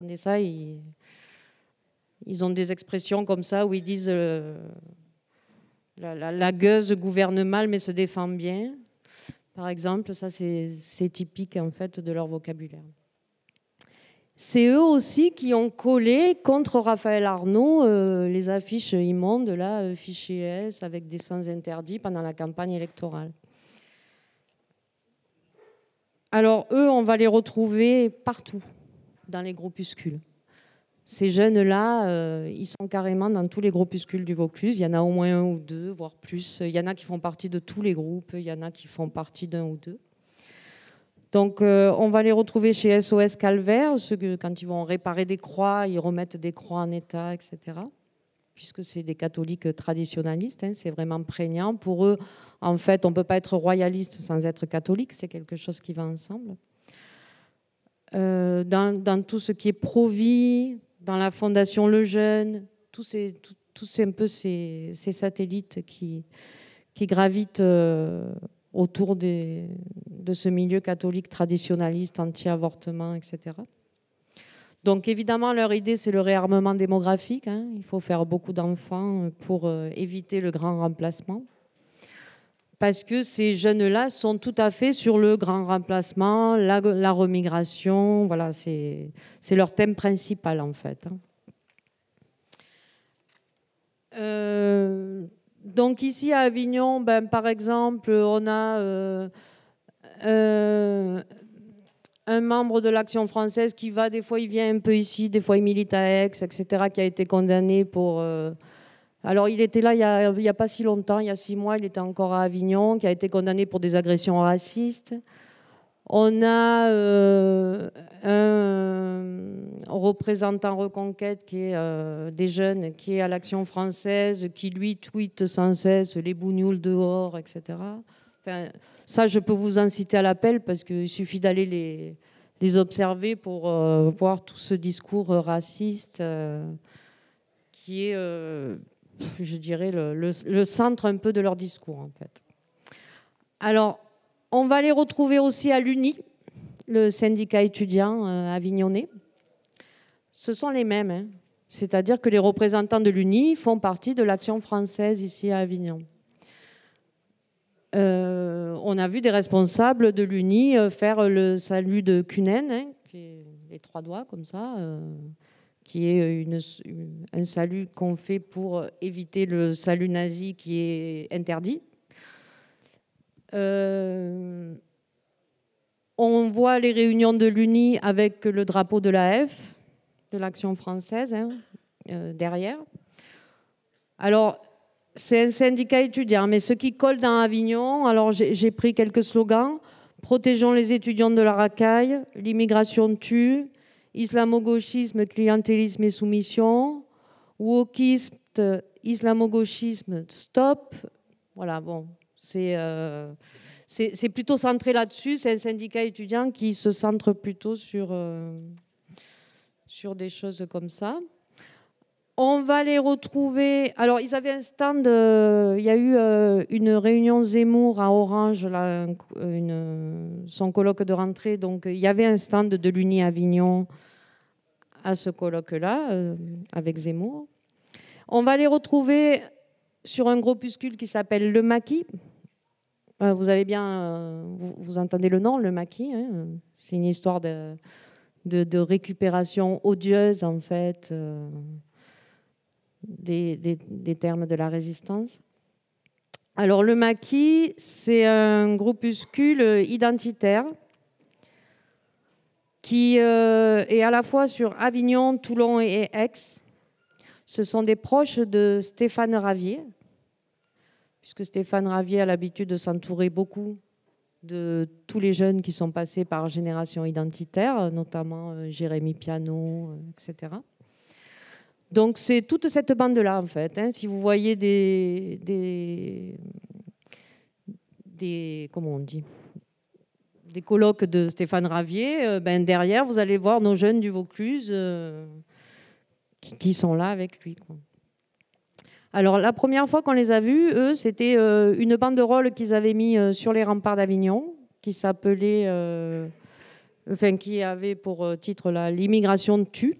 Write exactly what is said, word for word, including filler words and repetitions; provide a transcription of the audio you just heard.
entendez ça, ils, ils ont des expressions comme ça où ils disent euh, la, la, la gueuse gouverne mal mais se défend bien. Par exemple, ça c'est, c'est typique en fait de leur vocabulaire. C'est eux aussi qui ont collé contre Raphaël Arnaud euh, les affiches immondes, là, euh, fichier S, avec des sens interdits pendant la campagne électorale. Alors, eux, on va les retrouver partout dans les groupuscules. Ces jeunes-là, euh, ils sont carrément dans tous les groupuscules du Vaucluse. Il y en a au moins un ou deux, voire plus. Il y en a qui font partie de tous les groupes, il y en a qui font partie d'un ou deux. Donc, euh, on va les retrouver chez S O S Calvaire, ceux que, quand ils vont réparer des croix, ils remettent des croix en état, et cetera. Puisque c'est des catholiques traditionnalistes, hein, c'est vraiment prégnant. Pour eux, en fait, on ne peut pas être royaliste sans être catholique, c'est quelque chose qui va ensemble. Euh, dans, dans tout ce qui est pro-vie, dans la Fondation Le Jeune, tous ces, tout, tout ces, un peu ces, ces satellites qui, qui gravitent euh, autour des, de ce milieu catholique traditionnaliste, anti-avortement, et cetera. Donc évidemment, leur idée, c'est le réarmement démographique. Hein. Il faut faire beaucoup d'enfants pour euh, éviter le grand remplacement. Parce que ces jeunes-là sont tout à fait sur le grand remplacement, la, la remigration. Voilà, c'est, c'est leur thème principal, en fait. Hein. Euh, donc ici, à Avignon, ben, par exemple, on a... Euh, euh, un membre de l'Action française qui va, des fois il vient un peu ici, des fois il milite à Aix, et cetera, qui a été condamné pour... Euh... Alors il était là il n'y a, a pas si longtemps, il y a six mois, il était encore à Avignon, qui a été condamné pour des agressions racistes. On a euh, un représentant Reconquête qui est euh, des jeunes, qui est à l'Action française, qui lui tweete sans cesse les bougnoules dehors, et cetera. Enfin, ça, je peux vous en citer à l'appel parce qu'il suffit d'aller les, les observer pour euh, voir tout ce discours raciste euh, qui est, euh, je dirais, le, le, le centre un peu de leur discours, en fait. Alors, on va les retrouver aussi à l'U N I, le syndicat étudiant euh, avignonnais. Ce sont les mêmes, hein. C'est-à-dire que les représentants de l'U N I font partie de l'Action française ici à Avignon. Euh, on a vu des responsables de l'U N I faire le salut de Cunen, hein, qui est les trois doigts comme ça, euh, qui est une, une, un salut qu'on fait pour éviter le salut nazi qui est interdit. Euh, on voit les réunions de l'U N I avec le drapeau de l'A F, de l'Action française, hein, euh, derrière. Alors, c'est un syndicat étudiant, mais ce qui colle dans Avignon, alors j'ai, j'ai pris quelques slogans. Protégeons les étudiants de la racaille, l'immigration tue, islamo-gauchisme, clientélisme et soumission, wokisme, islamo-gauchisme, stop. Voilà, bon, c'est, euh, c'est, c'est plutôt centré là-dessus. C'est un syndicat étudiant qui se centre plutôt sur, euh, sur des choses comme ça. On va les retrouver. Alors, ils avaient un stand. Euh, il y a eu euh, une réunion Zemmour à Orange, là, une, son colloque de rentrée. Donc, il y avait un stand de l'U N I Avignon à ce colloque-là, euh, avec Zemmour. On va les retrouver sur un groupuscule qui s'appelle Le Maquis. Euh, vous avez bien, euh, vous, vous entendez le nom, Le Maquis. Hein, c'est une histoire de, de, de récupération odieuse, en fait. Euh, Des, des, des termes de la résistance. Alors, le Maquis, c'est un groupuscule identitaire qui euh, est à la fois sur Avignon, Toulon et Aix. Ce sont des proches de Stéphane Ravier, puisque Stéphane Ravier a l'habitude de s'entourer beaucoup de tous les jeunes qui sont passés par Génération Identitaire, notamment euh, Jérémy Piano, euh, et cetera. Donc, c'est toute cette bande-là, en fait. Hein. Si vous voyez des, des, des... Comment on dit des colloques de Stéphane Ravier, euh, ben derrière, vous allez voir nos jeunes du Vaucluse euh, qui, qui sont là avec lui, quoi. Alors, la première fois qu'on les a vus, eux, c'était euh, une banderole qu'ils avaient mis euh, sur les remparts d'Avignon, qui s'appelait euh, enfin, qui avait pour titre l'immigration tue.